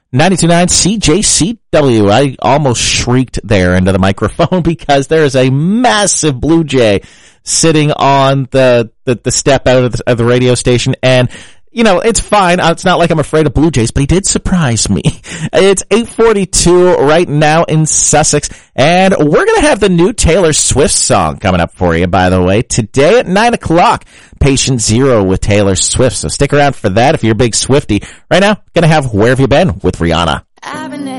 92.9 CJCW. I almost shrieked there into the microphone because there is a massive Blue Jay sitting on the step out of the radio station, and you know, it's fine. It's not like I'm afraid of Blue Jays, but he did surprise me. It's 8:42 right now in Sussex, and we're going to have the new Taylor Swift song coming up for you, by the way, today at 9 o'clock. Patient Zero with Taylor Swift. So stick around for that if you're a big Swiftie. Right now, going to have Where Have You Been with Rihanna.